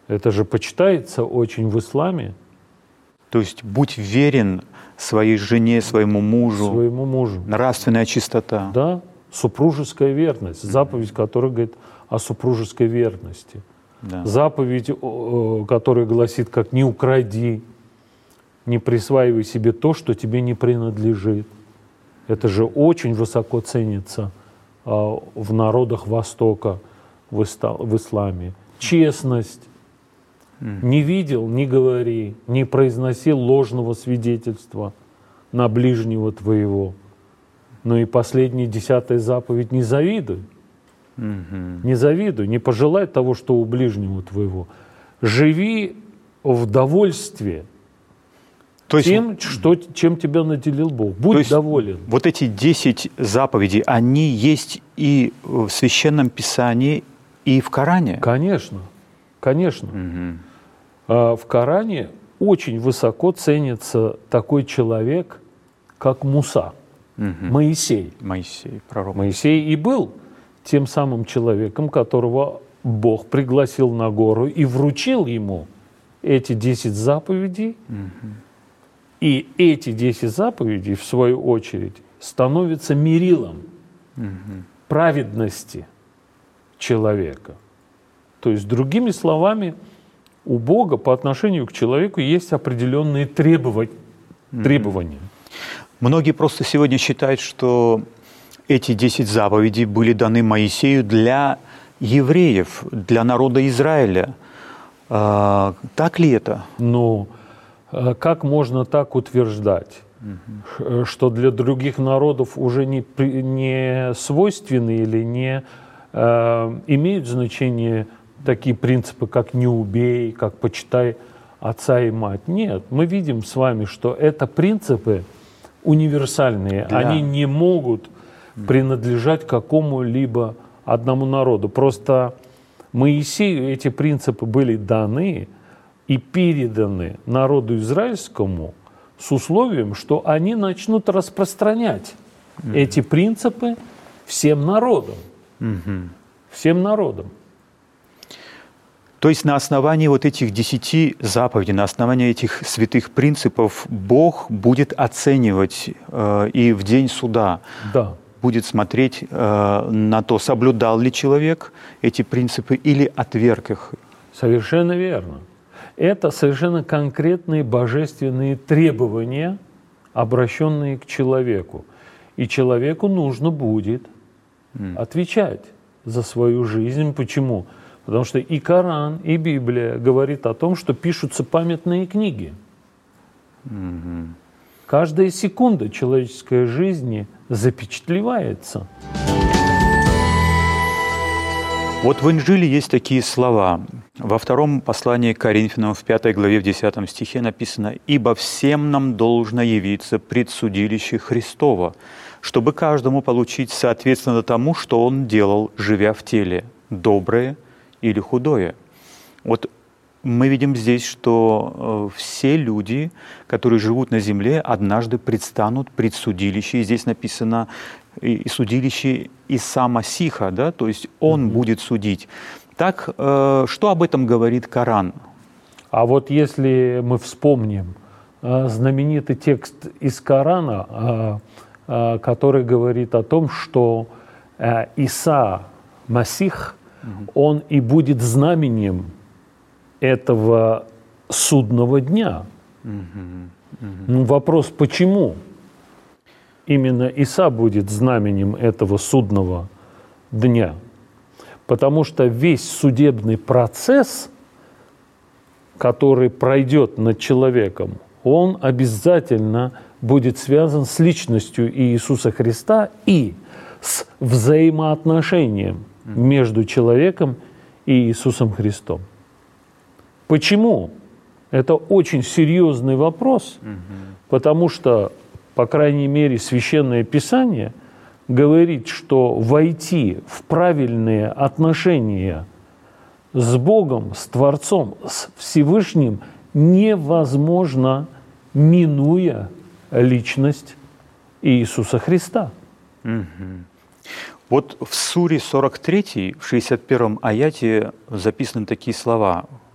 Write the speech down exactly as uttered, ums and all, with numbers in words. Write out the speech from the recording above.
Это же почитается очень в исламе. То есть будь верен своей жене, своему мужу. Своему мужу. Нравственная чистота. Да, супружеская верность. Заповедь, которая говорит о супружеской верности. Да. Заповедь, которая гласит, как «не укради», «не присваивай себе то, что тебе не принадлежит». Это же очень высоко ценится в народах Востока, в исламе. Честность. Не видел, не говори, не произноси ложного свидетельства на ближнего твоего. Ну и последняя, десятая заповедь: не завидуй. Mm-hmm. Не завидуй, не пожелай того, что у ближнего твоего. Живи в довольстве То есть, тем, что, чем тебя наделил Бог. Будь то есть доволен. Вот эти десять заповедей, они есть и в Священном Писании, и в Коране? Конечно, конечно. Mm-hmm. В Коране очень высоко ценится такой человек, как Муса, угу. Моисей. Моисей, пророк. Моисей и был тем самым человеком, которого Бог пригласил на гору и вручил ему эти десять заповедей. Угу. И эти десять заповедей, в свою очередь, становятся мерилом угу. праведности человека. То есть, другими словами, у Бога по отношению к человеку есть определенные требования. требования. Многие просто сегодня считают, что эти десять заповедей были даны Моисею для евреев, для народа Израиля. А, так ли это? Ну, как можно так утверждать, угу. что для других народов уже не, не свойственны или не э, имеют значение такие принципы, как «не убей», как «почитай отца и мать». Нет, мы видим с вами, что это принципы универсальные. Да. Они не могут принадлежать какому-либо одному народу. Просто Моисею эти принципы были даны и переданы народу израильскому с условием, что они начнут распространять mm-hmm. эти принципы всем народам. Mm-hmm. Всем народам. То есть на основании вот этих десяти заповедей, на основании этих святых принципов Бог будет оценивать э, и в день суда да. будет смотреть э, на то, соблюдал ли человек эти принципы или отверг их. Совершенно верно. Это совершенно конкретные божественные требования, обращенные к человеку. И человеку нужно будет mm. отвечать за свою жизнь. Почему? Потому что и Коран, и Библия говорит о том, что пишутся памятные книги. Mm-hmm. Каждая секунда человеческой жизни запечатлевается. Вот в Инжиле есть такие слова. Во втором послании к Коринфянам, в пятой главе, в десятом стихе написано: «Ибо всем нам должно явиться пред судилище Христово, чтобы каждому получить соответственно тому, что он делал, живя в теле, доброе или худое». Вот мы видим здесь, что э, все люди, которые живут на земле, однажды предстанут пред судилище. И здесь написано и, и судилище Иса Масиха, да, то есть он mm-hmm. будет судить. Так, э, что об этом говорит Коран? А вот если мы вспомним э, знаменитый текст из Корана, э, э, который говорит о том, что э, Иса Масих, он и будет знаменем этого судного дня. Mm-hmm. Mm-hmm. Ну, вопрос, почему именно Иса будет знаменем этого судного дня? Потому что весь судебный процесс, который пройдет над человеком, он обязательно будет связан с личностью Иисуса Христа и с взаимоотношением между человеком и Иисусом Христом. Почему? Это очень серьезный вопрос, угу. потому что, по крайней мере, Священное Писание говорит, что войти в правильные отношения с Богом, с Творцом, с Всевышним невозможно, минуя личность Иисуса Христа. Угу. Вот в суре сорок три, в шестьдесят первом аяте записаны такие слова.